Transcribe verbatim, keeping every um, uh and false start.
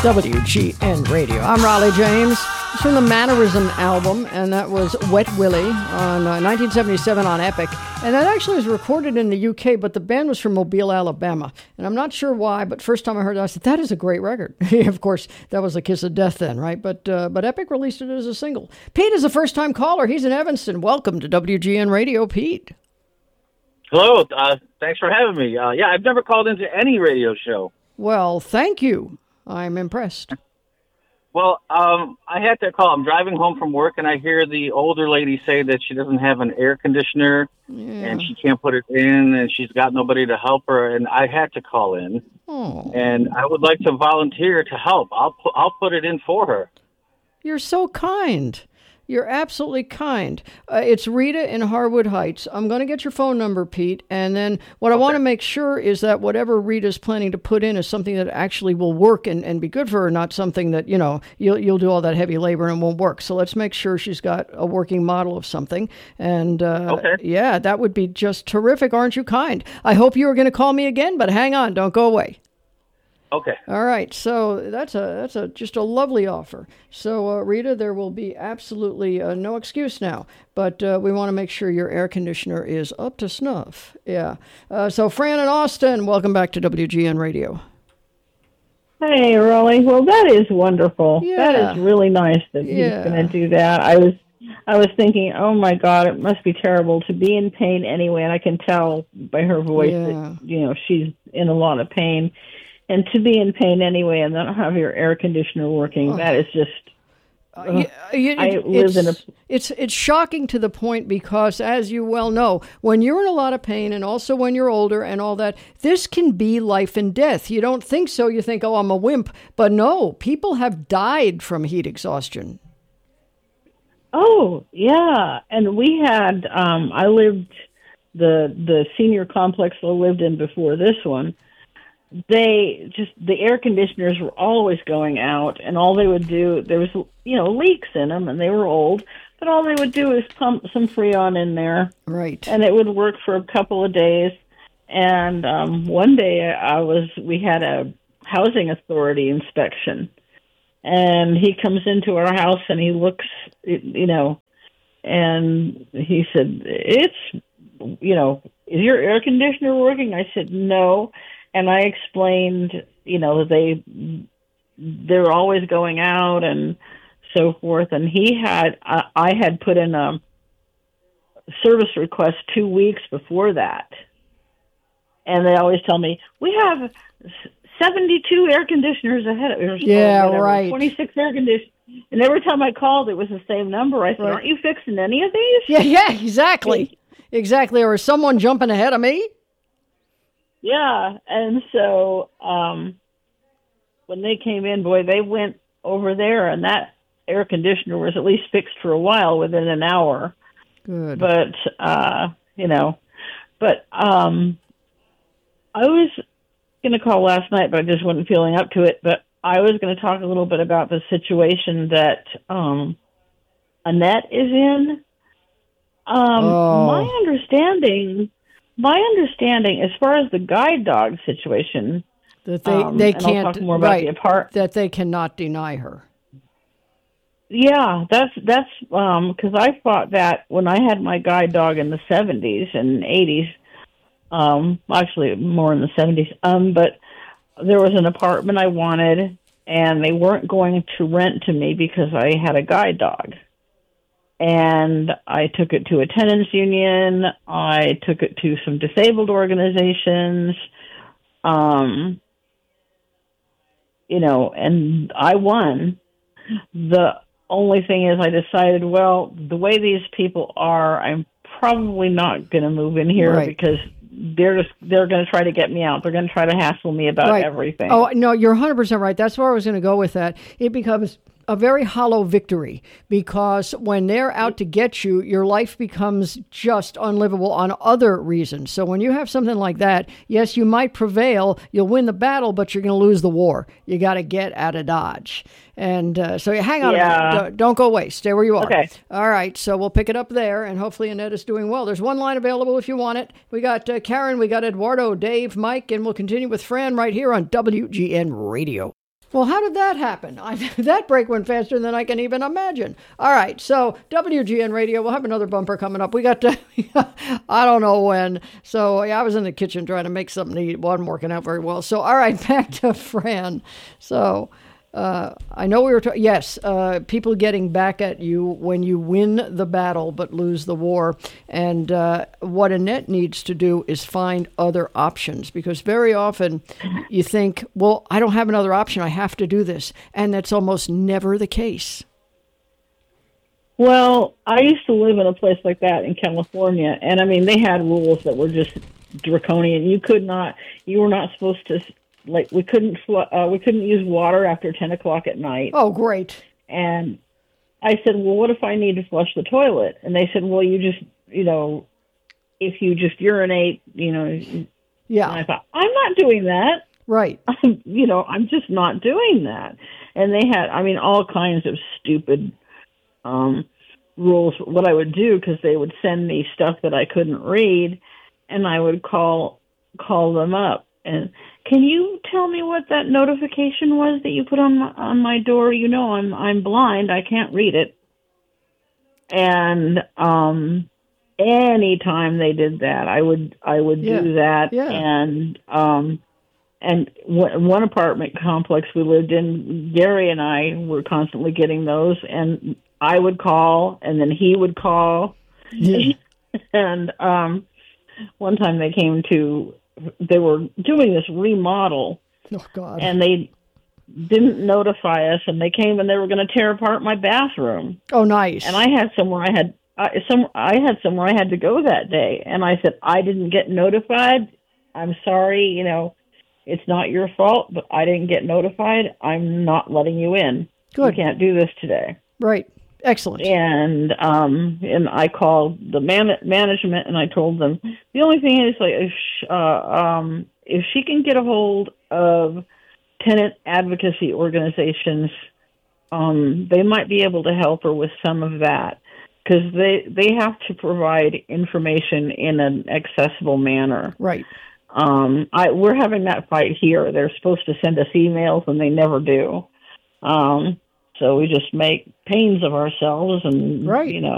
W G N Radio. I'm Raleigh James. It's from the Mannerism album, and that was Wet Willie on uh, nineteen seventy-seven on Epic. And that actually was recorded in the U K, but the band was from Mobile, Alabama. And I'm not sure why, but first time I heard it, I said, that is a great record. Of course, that was a Kiss of Death then, right? But uh, but Epic released it as a single. Pete is a first-time caller. He's in Evanston. Welcome to W G N Radio, Pete. Hello. Uh, thanks for having me. Uh, yeah, I've never called into any radio show. Well, thank you. I'm impressed. Well, um, I had to call. I'm driving home from work, and I hear the older lady say that she doesn't have an air conditioner, Yeah. and she can't put it in, and she's got nobody to help her, and I had to call in. Oh, And I would like to volunteer to help. I'll pu- I'll put it in for her. you're so kind. You're absolutely kind. Uh, it's Rita in Harwood Heights. I'm going to get your phone number, Pete. And then what I want to make sure is that whatever Rita's planning to put in is something that actually will work and, and be good for her, not something that, you know, you'll, you'll do all that heavy labor and won't work. So let's make sure she's got a working model of something. And uh, Okay. yeah, that would be just terrific. Aren't you kind? I hope you were going to call me again, but hang on. Don't go away. Okay. All right, so that's a that's a just a lovely offer. So uh, Rita, there will be absolutely uh, no excuse now, but uh, we want to make sure your air conditioner is up to snuff. Yeah. Uh, so Fran and Austin, welcome back to W G N Radio. Hey, Raleigh. Well, that is wonderful. Yeah. That is really nice that he's Yeah. going to do that. I was, I was thinking, oh my God, it must be terrible to be in pain anyway, and I can tell by her voice Yeah. that you know she's in a lot of pain. And to be in pain anyway and not have your air conditioner working, Oh. that is just... Uh, you- you- I it- live it's, in a- it's it's shocking to the point because, as you well know, when you're in a lot of pain and also when you're older and all that, this can be life and death. You don't think so. You think, oh, I'm a wimp. But no, people have died from heat exhaustion. Oh, yeah. And we had, um, I lived, the the senior complex I lived in before this one, they just, the air conditioners were always going out, and all they would do, there was, you know, leaks in them, and they were old, but all they would do is pump some Freon in there, Right. and it would work for a couple of days. And um, one day I was, we had a housing authority inspection, and he comes into our house and he looks, you know, and he said, it's, you know, is your air conditioner working? I said, no. And I explained, you know, that they, they're always going out and so forth. And he had, I, I had put in a service request two weeks before that. And they always tell me, we have seventy-two air conditioners ahead of us. Yeah, right. twenty-six air conditioners. And every time I called, it was the same number. I said, Right. aren't you fixing any of these? Yeah, yeah, exactly. Exactly. Or is someone jumping ahead of me? Yeah, and so um, when they came in, boy, they went over there, and that air conditioner was at least fixed for a while within an hour. Good. But, uh, you know, but um, I was going to call last night, but I just wasn't feeling up to it. But I was going to talk a little bit about the situation that um, Annette is in. Um, Oh. My understanding... My understanding, as far as the guide dog situation, That they, um, they and I'll can't, talk more about right, the apart. that they cannot deny her. Yeah, that's that's because I thought that when I had my guide dog in the seventies and eighties, um, actually more in the seventies. Um, but there was an apartment I wanted, and they weren't going to rent to me because I had a guide dog. And I took it to a tenants union. I took it to some disabled organizations. Um, you know, and I won. The only thing is I decided, well, the way these people are, I'm probably not going to move in here Right. because they're just, they're going to try to get me out. They're going to try to hassle me about Right. everything. Oh, no, you're one hundred percent right. That's where I was going to go with that. It becomes a very hollow victory because when they're out to get you, your life becomes just unlivable on other reasons. So when you have something like that, yes, you might prevail, you'll win the battle, but you're going to lose the war. You got to get out of Dodge. And uh, so hang on. Yeah. A minute. Don't go away. Stay where you are. Okay. All right. So we'll pick it up there, and hopefully Annette is doing well. There's one line available if you want it. We got uh, Karen, we got Eduardo, Dave, Mike, and we'll continue with Fran right here on W G N Radio. Well, how did that happen? I, that break went faster than I can even imagine. All right, so W G N Radio, we'll have another bumper coming up. We got to, I don't know when. So yeah, I was in the kitchen trying to make something to eat. It wasn't working out very well. So all right, back to Fran. So uh, I know we were, ta- yes, uh, people getting back at you when you win the battle but lose the war. And uh, what Annette needs to do is find other options, because very often you think, well, I don't have another option. I have to do this. And that's almost never the case. Well, I used to live in a place like that in California, and I mean, they had rules that were just draconian. You could not, you were not supposed to, like, we couldn't, fl- uh, we couldn't use water after ten o'clock at night. Oh, great. And I said, well, what if I need to flush the toilet? And they said, well, you just, you know, if you just urinate, you know. Yeah. And I thought, I'm not doing that. Right. I'm, you know, I'm just not doing that. And they had, I mean, all kinds of stupid um, rules, what I would do, because they would send me stuff that I couldn't read, and I would call call them up. And can you tell me what that notification was that you put on my, on my door? You know, I'm I'm blind. I can't read it. And um, anytime they did that, I would I would yeah. do that. Yeah. And um, and w- one apartment complex we lived in, Gary and I were constantly getting those. And I would call, and then he would call. Yeah. and um, one time they came to. They were doing this remodel, oh, God. and they didn't notify us, and they came and they were going to tear apart my bathroom. Oh, nice. And I had somewhere I had I, some I had somewhere I had to go that day, and I said, I didn't get notified. I'm sorry, you know, it's not your fault, but I didn't get notified. I'm not letting you in. Good. You can't do this today. Right. Excellent. And um, and I called the man- management, and I told them, the only thing is, like, if, sh- uh, um, if she can get a hold of tenant advocacy organizations, um, they might be able to help her with some of that, because they, they have to provide information in an accessible manner. Right. Um, I, we're having that fight here. They're supposed to send us emails, and they never do. Um So we just make pains of ourselves, and, right. you know.